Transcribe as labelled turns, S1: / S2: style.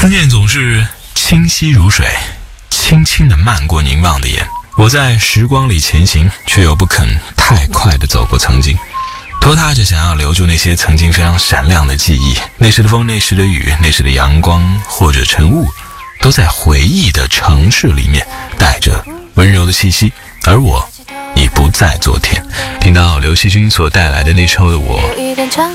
S1: 思念总是清晰如水，轻轻地漫过凝望的眼。我在时光里前行，却又不肯太快地走过曾经，拖沓着想要留住那些曾经非常闪亮的记忆。那时的风，那时的雨，那时的阳光或者晨雾，都在回忆的城市里面带着温柔的气息。而我已不在昨天。听到刘惜君所带来的那首的我，